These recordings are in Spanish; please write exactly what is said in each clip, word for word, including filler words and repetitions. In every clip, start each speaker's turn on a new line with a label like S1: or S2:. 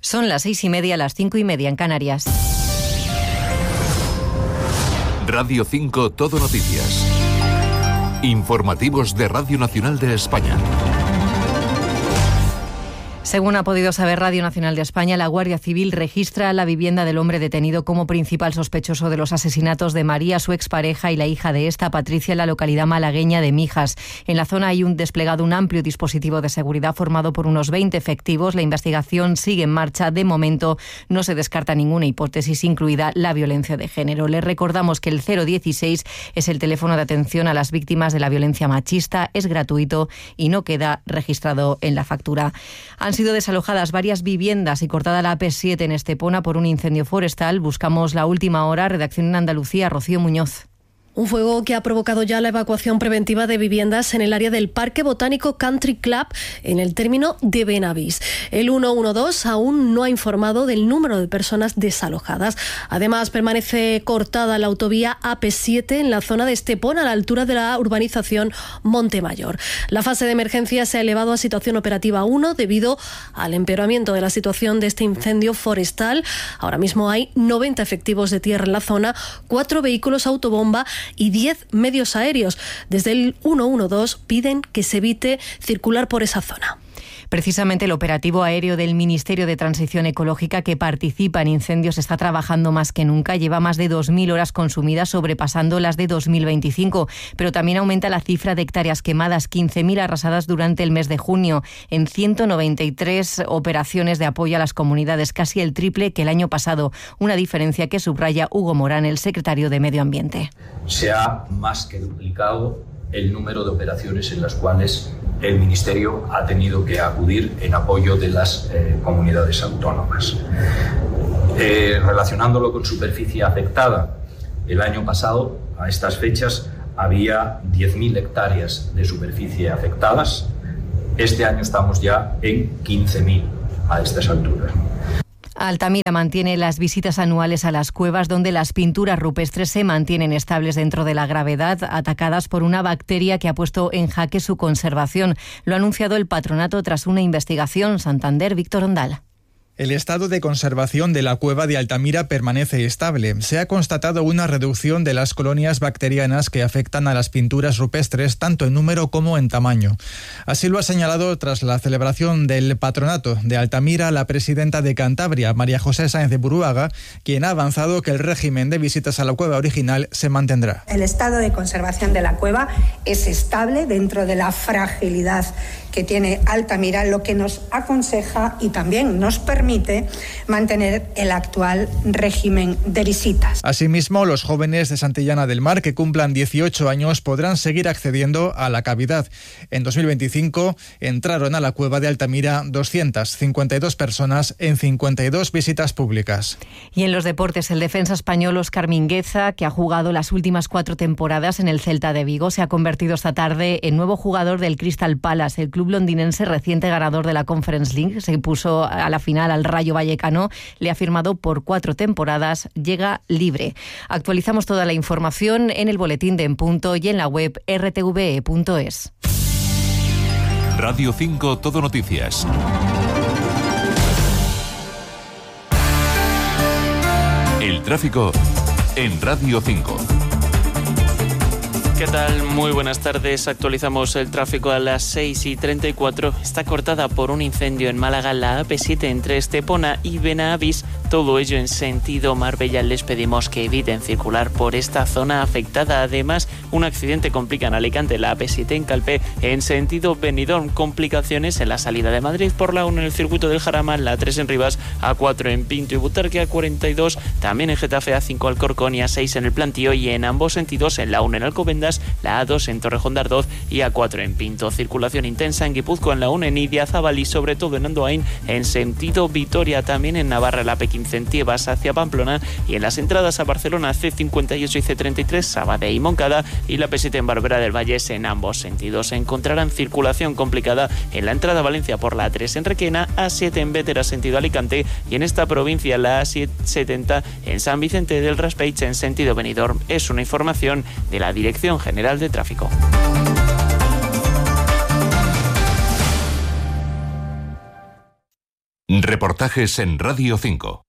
S1: Son las seis y media, las cinco y media en Canarias.
S2: Radio cinco Todo Noticias. Informativos de Radio Nacional de España.
S1: Según ha podido saber Radio Nacional de España, la Guardia Civil registra la vivienda del hombre detenido como principal sospechoso de los asesinatos de María, su expareja, y la hija de esta, Patricia, en la localidad malagueña de Mijas. En la zona hay un desplegado un amplio dispositivo de seguridad formado por unos veinte efectivos. La investigación sigue en marcha. De momento no se descarta ninguna hipótesis, incluida la violencia de género. Les recordamos que el cero dieciséis es el teléfono de atención a las víctimas de la violencia machista. Es gratuito y no queda registrado en la factura. Han sido desalojadas varias viviendas y cortada la A P siete en Estepona por un incendio forestal. Buscamos la última hora. Redacción en Andalucía, Rocío Muñoz.
S3: Un fuego que ha provocado ya la evacuación preventiva de viviendas en el área del Parque Botánico Country Club en el término de Benavís. El ciento doce aún no ha informado del número de personas desalojadas. Además, permanece cortada la autovía A P siete en la zona de Estepona, a la altura de la urbanización Montemayor. La fase de emergencia se ha elevado a situación operativa uno debido al empeoramiento de la situación de este incendio forestal. Ahora mismo hay noventa efectivos de tierra en la zona, cuatro vehículos autobomba y diez medios aéreos. Desde el ciento doce piden que se evite circular por esa zona.
S1: Precisamente el operativo aéreo del Ministerio de Transición Ecológica, que participa en incendios, está trabajando más que nunca. Lleva más de dos mil horas consumidas, sobrepasando las de dos mil veinticinco. Pero también aumenta la cifra de hectáreas quemadas, quince mil arrasadas durante el mes de junio, en ciento noventa y tres operaciones de apoyo a las comunidades, casi el triple que el año pasado. Una diferencia que subraya Hugo Morán, el secretario de Medio Ambiente.
S4: Se ha más que duplicado el número de operaciones en las cuales el Ministerio ha tenido que acudir en apoyo de las eh, comunidades autónomas. Eh, relacionándolo con superficie afectada, el año pasado, a estas fechas, había diez mil hectáreas de superficie afectadas. Este año estamos ya en quince mil a estas alturas.
S1: Altamira mantiene las visitas anuales a las cuevas, donde las pinturas rupestres se mantienen estables dentro de la gravedad, atacadas por una bacteria que ha puesto en jaque su conservación. Lo ha anunciado el patronato tras una investigación. Santander, Víctor Ondal.
S5: El estado de conservación de la cueva de Altamira permanece estable. Se ha constatado una reducción de las colonias bacterianas que afectan a las pinturas rupestres, tanto en número como en tamaño. Así lo ha señalado tras la celebración del patronato de Altamira la presidenta de Cantabria, María José Sáenz de Buruaga, quien ha avanzado que el régimen de visitas a la cueva original se mantendrá.
S6: El estado de conservación de la cueva es estable dentro de la fragilidad que tiene Altamira, lo que nos aconseja y también nos permite mantener el actual régimen de visitas.
S5: Asimismo, los jóvenes de Santillana del Mar que cumplan dieciocho años podrán seguir accediendo a la cavidad. En dos mil veinticinco entraron a la cueva de Altamira doscientas cincuenta y dos personas en cincuenta y dos visitas públicas.
S1: Y en los deportes, el defensa español Óscar Mingueza, que ha jugado las últimas cuatro temporadas en el Celta de Vigo, se ha convertido esta tarde en nuevo jugador del Crystal Palace. El club londinense, reciente ganador de la Conference League, se puso a la final al Rayo Vallecano, le ha firmado por cuatro temporadas, llega libre. Actualizamos toda la información en el boletín de En Punto y en la web erre te ve e punto es.
S2: Radio cinco Todo Noticias. El tráfico en Radio cinco.
S7: ¿Qué tal? Muy buenas tardes. Actualizamos el tráfico a las seis y treinta y cuatro. Está cortada por un incendio en Málaga la A P siete entre Estepona y Benavís. Todo ello en sentido Marbella. Les pedimos que eviten circular por esta zona afectada. Además, un accidente complica en Alicante la A P siete en Calpe en sentido Benidorm. Complicaciones en la salida de Madrid por la uno en el circuito del Jarama, la tres en Rivas, A cuatro en Pinto y Butarque, A cuarenta y dos también en Getafe, A cinco Alcorcón y A seis en el Plantío, y en ambos sentidos en la uno en Alcobendas, la A dos en Torrejón de Ardoz y A cuatro en Pinto. Circulación intensa en Guipúzcoa en la uno en Idiazábal y sobre todo en Andoain en sentido Vitoria. También en Navarra la P quince en Tiebas hacia Pamplona, y en las entradas a Barcelona C cincuenta y ocho y C treinta y tres Sabadell y Moncada, y la P siete en Barberá del Vallés. En ambos sentidos se encontrarán circulación complicada en la entrada a Valencia por la A tres en Requena, A siete en Bétera sentido Alicante, y en esta provincia la A setenta en San Vicente del Raspeig en sentido Benidorm. Es una información de la Dirección General de Tráfico.
S2: Reportajes en Radio cinco.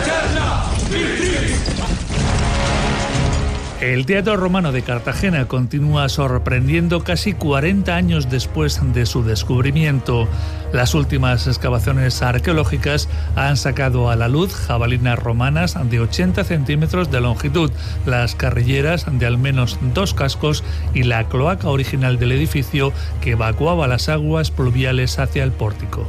S8: El Teatro Romano de Cartagena continúa sorprendiendo casi cuarenta años después de su descubrimiento. Las últimas excavaciones arqueológicas han sacado a la luz jabalinas romanas de ochenta centímetros de longitud, las carrilleras de al menos dos cascos y la cloaca original del edificio que evacuaba las aguas pluviales hacia el pórtico.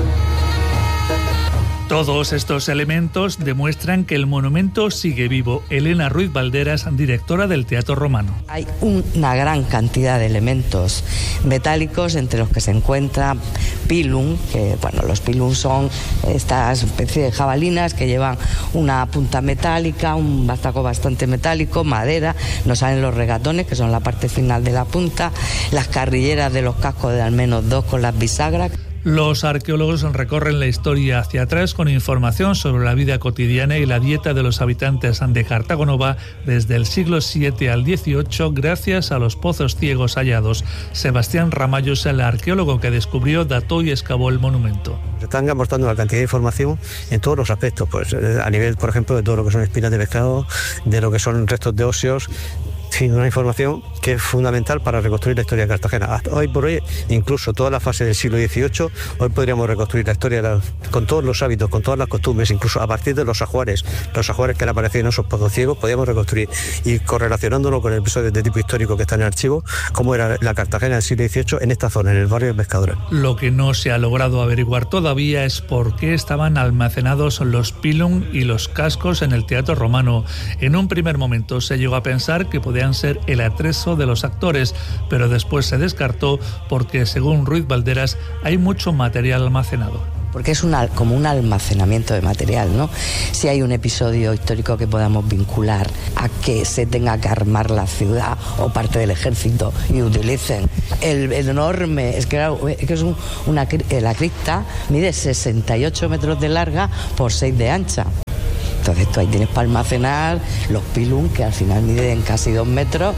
S8: Todos estos elementos demuestran que el monumento sigue vivo. Elena Ruiz Valderas, directora del Teatro Romano.
S9: Hay una gran cantidad de elementos metálicos, entre los que se encuentra pilum, que bueno, los pilum son estas especies de jabalinas que llevan una punta metálica, un bastaco bastante metálico, madera, nos salen los regatones, que son la parte final de la punta, las carrilleras de los cascos de al menos dos con las bisagras.
S8: Los arqueólogos recorren la historia hacia atrás con información sobre la vida cotidiana y la dieta de los habitantes de Cartago Nova desde el siglo siete al dieciocho gracias a los pozos ciegos hallados. Sebastián Ramallo es el arqueólogo que descubrió, dató y excavó el monumento.
S10: Están aportando una cantidad de información en todos los aspectos, pues a nivel, por ejemplo, de todo lo que son espinas de pescado, de lo que son restos de óseos. Sí, una información que es fundamental para reconstruir la historia de Cartagena. Hasta hoy por hoy, incluso toda la fase del siglo dieciocho, hoy podríamos reconstruir la historia de la, con todos los hábitos, con todas las costumbres, incluso a partir de los ajuares, los ajuares que han aparecido en esos pozos ciegos, podíamos reconstruir. Y correlacionándolo con el episodio de tipo histórico que está en el archivo, cómo era la Cartagena del siglo dieciocho en esta zona, en el barrio de Pescadores.
S8: Lo que no se ha logrado averiguar todavía es por qué estaban almacenados los pilum y los cascos en el Teatro Romano. En un primer momento se llegó a pensar que podían ser el atrezo de los actores, pero después se descartó porque, según Ruiz Valderas, hay mucho material almacenado.
S9: Porque es una, como un almacenamiento de material, ¿no? Si hay un episodio histórico que podamos vincular a que se tenga que armar la ciudad o parte del ejército y utilicen el, el enorme, es que, es, que es un, una, la cripta mide sesenta y ocho metros de larga por seis de ancha. Entonces tú ahí tienes para almacenar los pilum, que al final miden casi dos metros.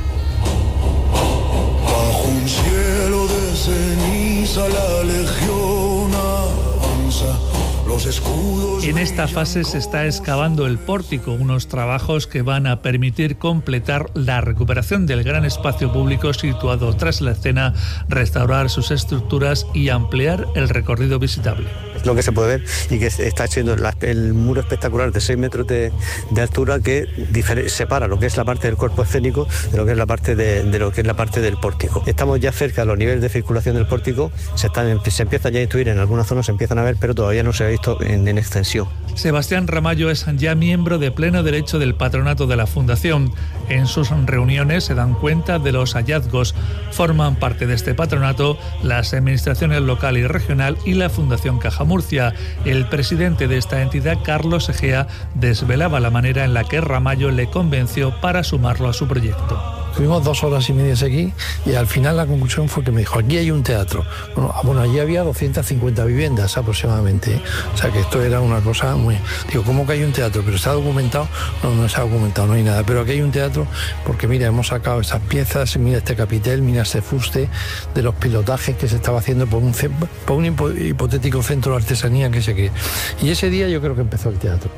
S11: Bajo un cielo de ceniza la legión avanza. Los escudos.
S8: En esta fase se está excavando el pórtico, unos trabajos que van a permitir completar la recuperación del gran espacio público situado tras la escena, restaurar sus estructuras y ampliar el recorrido visitable.
S10: Es lo que se puede ver y que está siendo la, el muro espectacular de seis metros de, de altura que difer- separa lo que es la parte del cuerpo escénico de lo que es la parte de, de lo que es la parte del pórtico. Estamos ya cerca de los niveles de circulación del pórtico, se, están, se empiezan ya a intuir, en algunas zonas se empiezan a ver, pero todavía no se ha visto en, en extensión.
S8: Sebastián Ramallo es ya miembro de pleno derecho del patronato de la Fundación. En sus reuniones se dan cuenta de los hallazgos. Forman parte de este patronato las administraciones local y regional y la Fundación Caja Murcia. El presidente de esta entidad, Carlos Egea, desvelaba la manera en la que Ramallo le convenció para sumarlo a su proyecto.
S12: Estuvimos dos horas y media aquí y al final la conclusión fue que me dijo, aquí hay un teatro. Bueno, bueno allí había doscientas cincuenta viviendas aproximadamente, ¿eh? O sea que esto era una cosa muy... Digo, ¿cómo que hay un teatro? ¿Pero está documentado? No, no está documentado, no hay nada. Pero aquí hay un teatro porque, mira, hemos sacado esas piezas, mira este capitel, mira este fuste de los pilotajes que se estaba haciendo por un, por un hipotético centro de artesanía que se cree. Y ese día yo creo que empezó el teatro.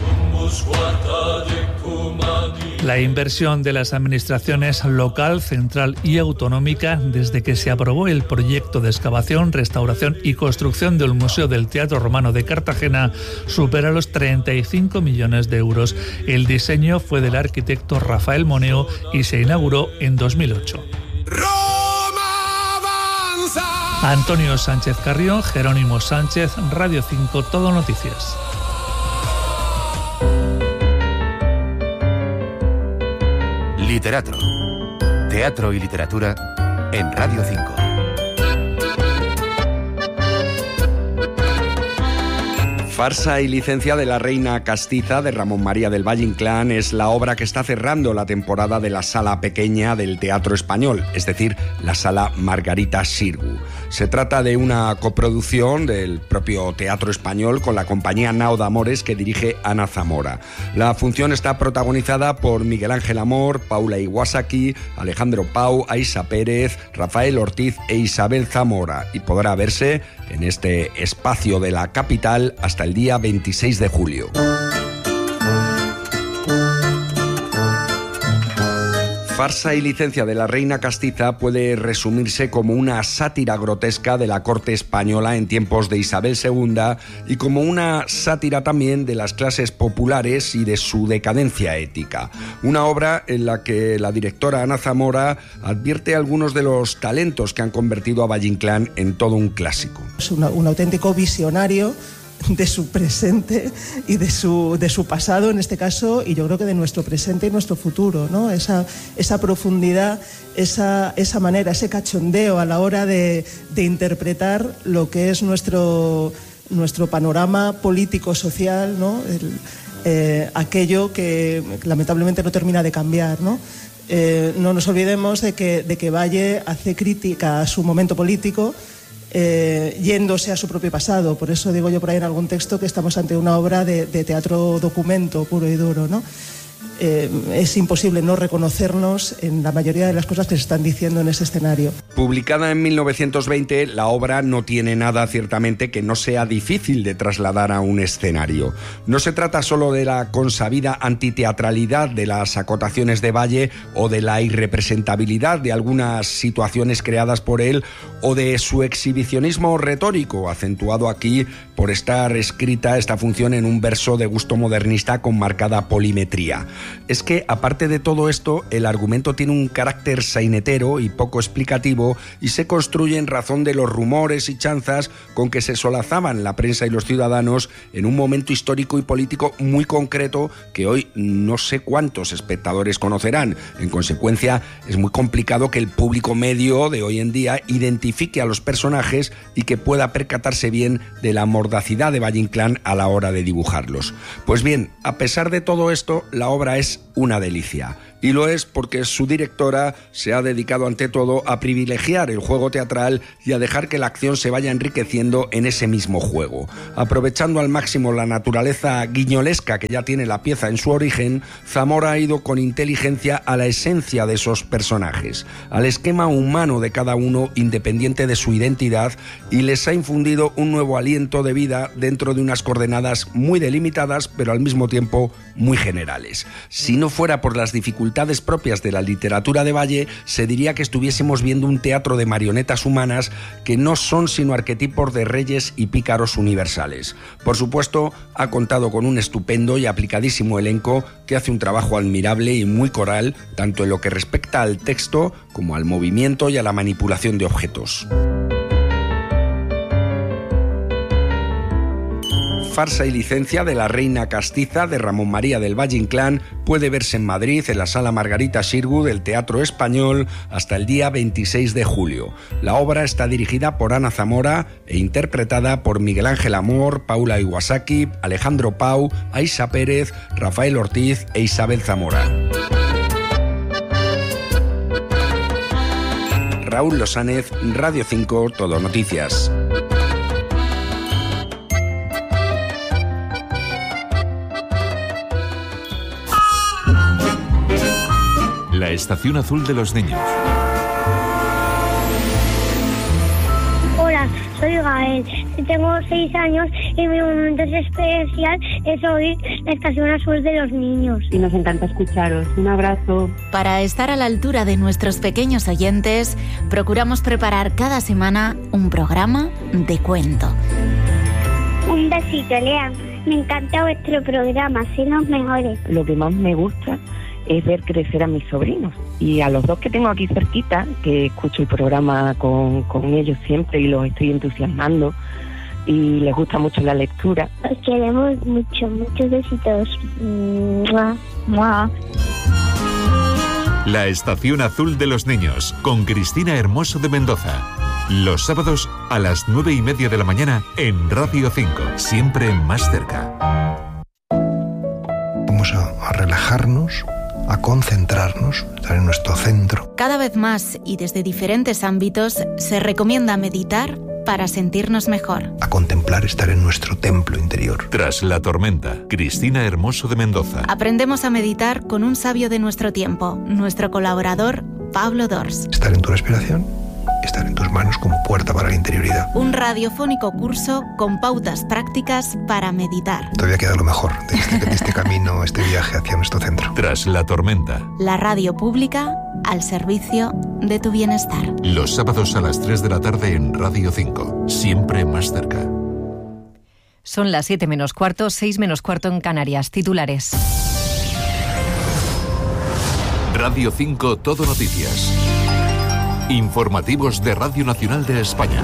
S8: La inversión de las administraciones local, central y autonómica desde que se aprobó el proyecto de excavación, restauración y construcción del Museo del Teatro Romano de Cartagena supera los treinta y cinco millones de euros. El diseño fue del arquitecto Rafael Moneo y se inauguró en dos mil ocho. Antonio Sánchez Carrión, Jerónimo Sánchez, Radio cinco, Todo Noticias.
S2: Literatro. Teatro y literatura en Radio cinco.
S13: Farsa y licencia de la Reina Castiza de Ramón María del Valle Inclán es la obra que está cerrando la temporada de la Sala Pequeña del Teatro Español, es decir, la Sala Margarita Xirgu. Se trata de una coproducción del propio Teatro Español con la compañía Nao de Amores que dirige Ana Zamora. La función está protagonizada por Miguel Ángel Amor, Paula Iwasaki, Alejandro Pau, Aisa Pérez, Rafael Ortiz e Isabel Zamora y podrá verse en este espacio de la capital hasta el día veintiséis de julio. Farsa y licencia de la reina castiza puede resumirse como una sátira grotesca de la corte española en tiempos de Isabel segunda y como una sátira también de las clases populares y de su decadencia ética. Una obra en la que la directora Ana Zamora advierte algunos de los talentos que han convertido a Valle Inclán en todo un clásico.
S14: Es una, un auténtico visionario de su presente y de su, de su pasado en este caso, y yo creo que de nuestro presente y nuestro futuro, ¿no? Esa, esa profundidad, esa, esa manera, ese cachondeo a la hora de, de interpretar lo que es nuestro, nuestro panorama político-social, ¿no? El, eh, aquello que lamentablemente no termina de cambiar, ¿no? Eh, no nos olvidemos de que, de que Valle hace crítica a su momento político, Eh, yéndose a su propio pasado. Por eso digo yo por ahí en algún texto que estamos ante una obra de, de teatro documento puro y duro, ¿no? Eh, es imposible no reconocernos en la mayoría de las cosas que se están diciendo en ese escenario.
S13: Publicada en mil novecientos veinte, la obra no tiene nada ciertamente que no sea difícil de trasladar a un escenario. No se trata solo de la consabida antiteatralidad de las acotaciones de Valle o de la irrepresentabilidad de algunas situaciones creadas por él o de su exhibicionismo retórico, acentuado aquí por estar escrita esta función en un verso de gusto modernista con marcada polimetría. Es que, aparte de todo esto, el argumento tiene un carácter sainetero y poco explicativo y se construye en razón de los rumores y chanzas con que se solazaban la prensa y los ciudadanos en un momento histórico y político muy concreto que hoy no sé cuántos espectadores conocerán. En consecuencia, es muy complicado que el público medio de hoy en día identifique a los personajes y que pueda percatarse bien de la mordacidad de Valle Inclán a la hora de dibujarlos. Pues bien, a pesar de todo esto, la obra es una delicia. Y lo es porque su directora se ha dedicado ante todo a privilegiar el juego teatral y a dejar que la acción se vaya enriqueciendo en ese mismo juego. Aprovechando al máximo la naturaleza guiñolesca que ya tiene la pieza en su origen, Zamora ha ido con inteligencia a la esencia de esos personajes, al esquema humano de cada uno independiente de su identidad, y les ha infundido un nuevo aliento de vida dentro de unas coordenadas muy delimitadas pero al mismo tiempo muy generales. Si no fuera por las dificultades propias de la literatura de Valle, se diría que estuviésemos viendo un teatro de marionetas humanas que no son sino arquetipos de reyes y pícaros universales. Por supuesto, ha contado con un estupendo y aplicadísimo elenco que hace un trabajo admirable y muy coral, tanto en lo que respecta al texto como al movimiento y a la manipulación de objetos. Farsa y licencia de la reina castiza de Ramón María del Valle Inclán puede verse en Madrid en la Sala Margarita Xirgu del Teatro Español hasta el día veintiséis de julio. La obra está dirigida por Ana Zamora e interpretada por Miguel Ángel Amor, Paula Iwasaki, Alejandro Pau, Aisha Pérez, Rafael Ortiz e Isabel Zamora. Raúl Losánez, Radio cinco, Todo Noticias.
S15: La Estación Azul de los Niños.
S16: Hola, soy Gael, tengo seis años y mi momento especial es oír la Estación Azul de los Niños.
S17: Y nos encanta escucharos. Un abrazo.
S18: Para estar a la altura de nuestros pequeños oyentes, procuramos preparar cada semana un programa de cuento.
S16: Un besito, Lea. Me encanta vuestro programa, sois los mejores.
S17: Lo que más me gusta es ver crecer a mis sobrinos y a los dos que tengo aquí cerquita, que escucho el programa con, con ellos siempre y los estoy entusiasmando y les gusta mucho la lectura.
S16: Os queremos mucho, muchos besitos. ¡Mua! ¡Mua!
S15: La Estación Azul de los Niños con Cristina Hermoso de Mendoza. Los sábados a las nueve y media de la mañana en Radio cinco, siempre más cerca.
S19: Vamos a, a relajarnos, a concentrarnos, estar en nuestro centro.
S18: Cada vez más y desde diferentes ámbitos se recomienda meditar para sentirnos mejor.
S19: A contemplar, estar en nuestro templo interior.
S15: Tras la tormenta, Cristina Hermoso de Mendoza.
S18: Aprendemos a meditar con un sabio de nuestro tiempo, nuestro colaborador Pablo Dors.
S19: Estar en tu respiración, estar en tus manos como puerta para la interioridad.
S18: Un radiofónico curso con pautas prácticas para meditar.
S19: Todavía queda lo mejor de este, de este camino, este viaje hacia nuestro centro.
S15: Tras la tormenta.
S18: La radio pública al servicio de tu bienestar.
S15: Los sábados a las tres de la tarde en Radio cinco. Siempre más cerca.
S1: Son las siete menos cuarto, seis menos cuarto en Canarias. Titulares.
S15: Radio cinco Todo Noticias. Informativos de Radio Nacional de España.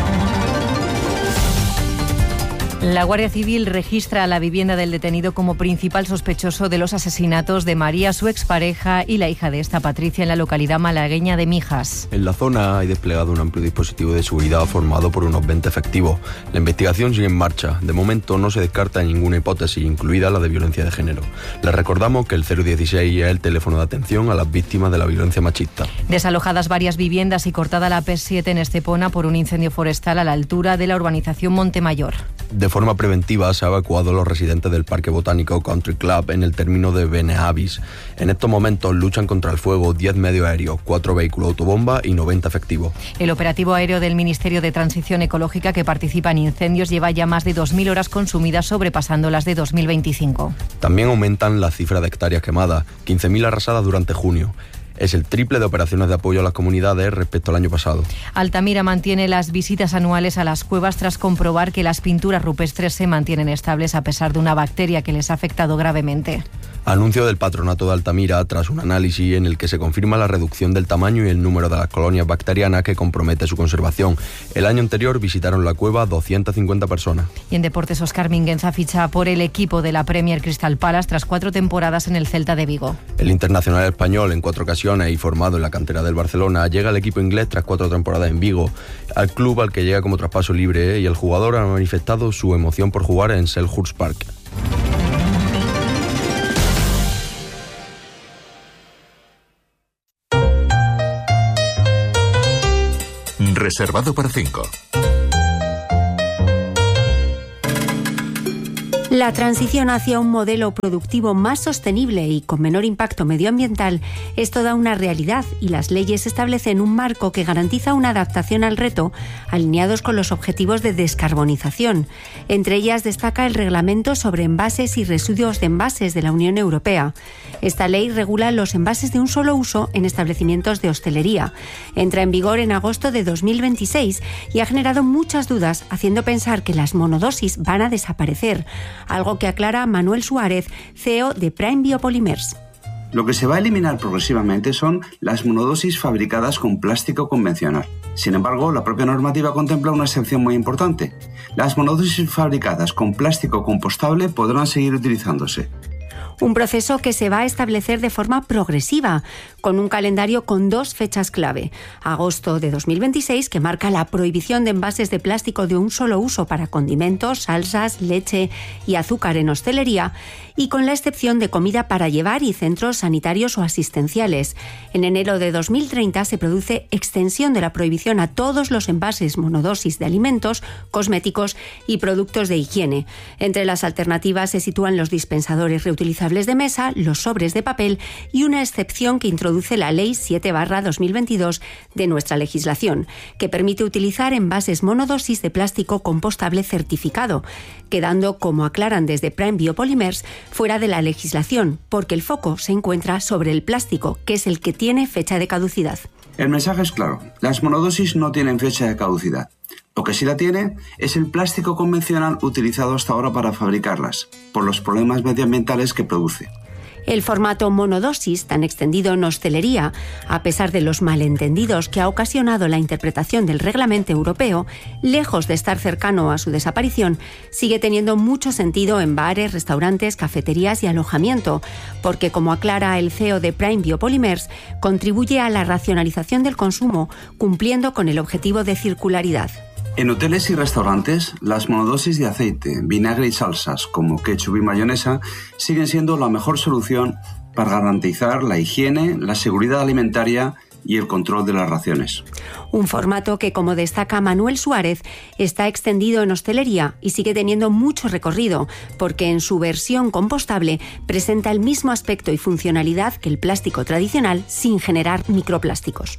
S1: La Guardia Civil registra la vivienda del detenido como principal sospechoso de los asesinatos de María, su expareja, y la hija de esta, Patricia, en la localidad malagueña de Mijas.
S20: En la zona hay desplegado un amplio dispositivo de seguridad formado por unos veinte efectivos. La investigación sigue en marcha. De momento no se descarta ninguna hipótesis, incluida la de violencia de género. Les recordamos que el cero dieciséis es el teléfono de atención a las víctimas de la violencia machista.
S1: Desalojadas varias viviendas y cortada la P siete en Estepona por un incendio forestal a la altura de la urbanización Montemayor.
S20: De forma preventiva se ha evacuado a los residentes del Parque Botánico Country Club en el término de Benavis. En estos momentos luchan contra el fuego diez medios aéreos, cuatro vehículos autobomba y noventa efectivos.
S1: El operativo aéreo del Ministerio de Transición Ecológica, que participa en incendios, lleva ya más de dos mil horas consumidas, sobrepasando las de dos mil veinticinco.
S20: También aumentan las cifras de hectáreas quemadas, quince mil arrasadas durante junio. Es el triple de operaciones de apoyo a las comunidades respecto al año pasado.
S1: Altamira mantiene las visitas anuales a las cuevas tras comprobar que las pinturas rupestres se mantienen estables a pesar de una bacteria que les ha afectado gravemente.
S20: Anuncio del Patronato de Altamira tras un análisis en el que se confirma la reducción del tamaño y el número de las colonias bacterianas que compromete su conservación. El año anterior visitaron la cueva doscientas cincuenta personas.
S1: Y en deportes, Óscar Mingueza ficha por el equipo de la Premier Crystal Palace tras cuatro temporadas en el Celta de Vigo.
S20: El internacional español, en cuatro ocasiones y formado en la cantera del Barcelona, llega al equipo inglés tras cuatro temporadas en Vigo, al club al que llega como traspaso libre, y el jugador ha manifestado su emoción por jugar en Selhurst Park.
S15: Reservado para cinco.
S21: La transición hacia un modelo productivo más sostenible y con menor impacto medioambiental es toda una realidad, y las leyes establecen un marco que garantiza una adaptación al reto alineados con los objetivos de descarbonización. Entre ellas destaca el Reglamento sobre envases y residuos de envases de la Unión Europea. Esta ley regula los envases de un solo uso en establecimientos de hostelería. Entra en vigor en agosto de dos mil veintiséis y ha generado muchas dudas, haciendo pensar que las monodosis van a desaparecer, algo que aclara Manuel Suárez, C E O de Prime Biopolymers.
S22: Lo que se va a eliminar progresivamente son las monodosis fabricadas con plástico convencional. Sin embargo, la propia normativa contempla una excepción muy importante. Las monodosis fabricadas con plástico compostable podrán seguir utilizándose.
S21: Un proceso que se va a establecer de forma progresiva, con un calendario con dos fechas clave. Agosto de dos mil veintiséis, que marca la prohibición de envases de plástico de un solo uso para condimentos, salsas, leche y azúcar en hostelería, y con la excepción de comida para llevar y centros sanitarios o asistenciales. En enero de dos mil treinta se produce extensión de la prohibición a todos los envases monodosis de alimentos, cosméticos y productos de higiene. Entre las alternativas se sitúan los dispensadores reutilizables de mesa, los sobres de papel y una excepción que introduce la Ley siete barra dos mil veintidós de nuestra legislación, que permite utilizar envases monodosis de plástico compostable certificado, quedando, como aclaran desde Prime Biopolymers, fuera de la legislación, porque el foco se encuentra sobre el plástico, que es el que tiene fecha de caducidad.
S22: El mensaje es claro: las monodosis no tienen fecha de caducidad. Lo que sí la tiene es el plástico convencional utilizado hasta ahora para fabricarlas, por los problemas medioambientales que produce.
S21: El formato monodosis, tan extendido en hostelería, a pesar de los malentendidos que ha ocasionado la interpretación del reglamento europeo, lejos de estar cercano a su desaparición, sigue teniendo mucho sentido en bares, restaurantes, cafeterías y alojamiento, porque, como aclara el C E O de Prime Biopolymers, contribuye a la racionalización del consumo, cumpliendo con el objetivo de circularidad.
S22: En hoteles y restaurantes, las monodosis de aceite, vinagre y salsas, como ketchup y mayonesa, siguen siendo la mejor solución para garantizar la higiene, la seguridad alimentaria y el control de las raciones.
S21: Un formato que, como destaca Manuel Suárez, está extendido en hostelería y sigue teniendo mucho recorrido, porque en su versión compostable presenta el mismo aspecto y funcionalidad que el plástico tradicional sin generar microplásticos.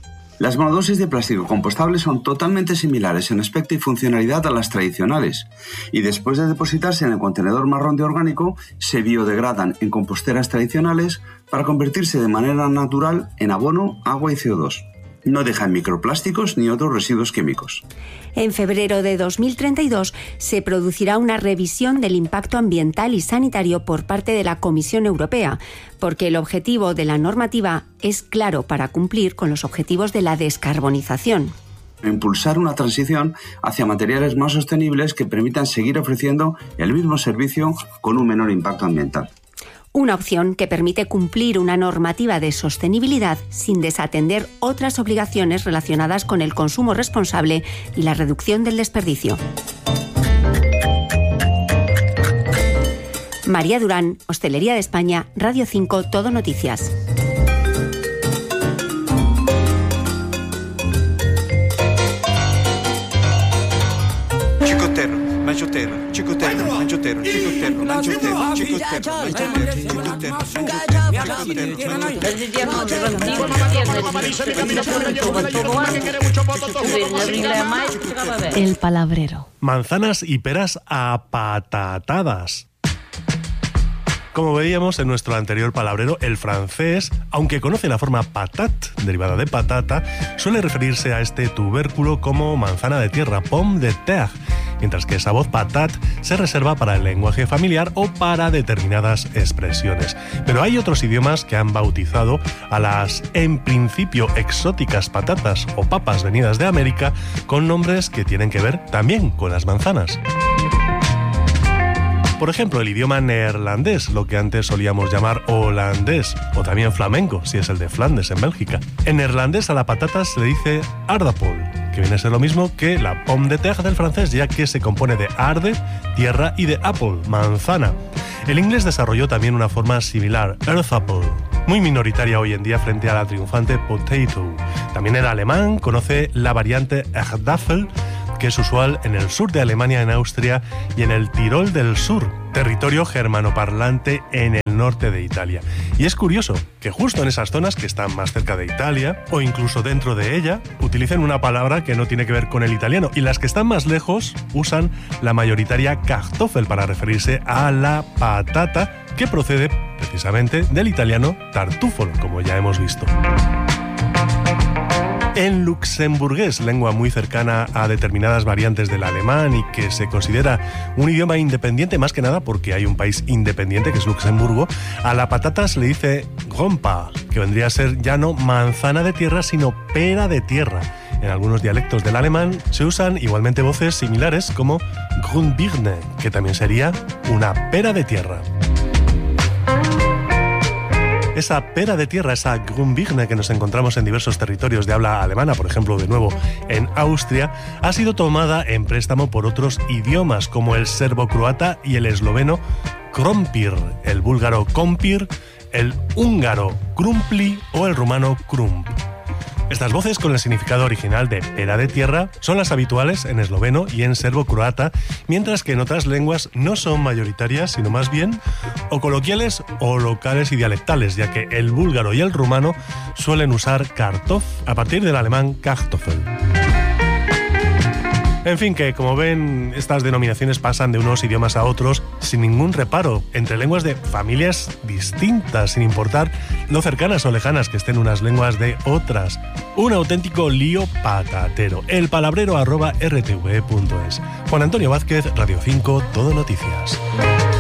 S22: Las monodosis de plástico compostable son totalmente similares en aspecto y funcionalidad a las tradicionales y después de depositarse en el contenedor marrón de orgánico se biodegradan en composteras tradicionales para convertirse de manera natural en abono, agua y C O dos. No dejan microplásticos ni otros residuos químicos.
S21: En febrero de dos mil treinta y dos se producirá una revisión del impacto ambiental y sanitario por parte de la Comisión Europea, porque el objetivo de la normativa es claro para cumplir con los objetivos de la descarbonización.
S22: Impulsar una transición hacia materiales más sostenibles que permitan seguir ofreciendo el mismo servicio con un menor impacto ambiental.
S21: Una opción que permite cumplir una normativa de sostenibilidad sin desatender otras obligaciones relacionadas con el consumo responsable y la reducción del desperdicio. María Durán, Hostelería de España, Radio cinco, Todo Noticias.
S3: Chicotero, manchotero, chicotero, manchotero, chicotero, manchotero, chicotero,
S4: manchotero. El palabrero.
S23: Manzanas y peras apatatadas. Como veíamos en nuestro anterior palabrero, el francés, aunque conoce la forma patate, derivada de patata, suele referirse a este tubérculo como manzana de tierra, pomme de terre, mientras que esa voz patate se reserva para el lenguaje familiar o para determinadas expresiones. Pero hay otros idiomas que han bautizado a las, en principio, exóticas patatas o papas venidas de América con nombres que tienen que ver también con las manzanas. Por ejemplo, el idioma neerlandés, lo que antes solíamos llamar holandés, o también flamenco, si es el de Flandes, en Bélgica. En neerlandés a la patata se le dice aardappel, que viene a ser lo mismo que la pomme de terre del francés, ya que se compone de aarde, tierra, y de apple, manzana. El inglés desarrolló también una forma similar, earth apple, muy minoritaria hoy en día frente a la triunfante potato. También el alemán conoce la variante Erdäpfel, que es usual en el sur de Alemania, en Austria y en el Tirol del Sur, territorio germanoparlante en el norte de Italia. Y es curioso que justo en esas zonas que están más cerca de Italia, o incluso dentro de ella, utilicen una palabra que no tiene que ver con el italiano, y las que están más lejos usan la mayoritaria Kartoffel para referirse a la patata, que procede precisamente del italiano tartufolo, como ya hemos visto. En luxemburgués, lengua muy cercana a determinadas variantes del alemán y que se considera un idioma independiente, más que nada porque hay un país independiente que es Luxemburgo, a la patata se le dice grompa, que vendría a ser ya no manzana de tierra, sino pera de tierra. En algunos dialectos del alemán se usan igualmente voces similares como Grünbirne, que también sería una pera de tierra. Esa pera de tierra, esa Grünbirne que nos encontramos en diversos territorios de habla alemana, por ejemplo, de nuevo en Austria, ha sido tomada en préstamo por otros idiomas como el serbo-croata y el esloveno krompir, el búlgaro kompir, el húngaro krumpli o el rumano krump. Estas voces con el significado original de pera de tierra son las habituales en esloveno y en serbo-croata, mientras que en otras lenguas no son mayoritarias, sino más bien o coloquiales o locales y dialectales, ya que el búlgaro y el rumano suelen usar kartoff a partir del alemán Kartoffel. En fin, que como ven, estas denominaciones pasan de unos idiomas a otros sin ningún reparo, entre lenguas de familias distintas, sin importar lo cercanas o lejanas que estén unas lenguas de otras. Un auténtico lío patatero. El palabrero arroba r t v punto es. Juan Antonio Vázquez, Radio cinco, Todo Noticias.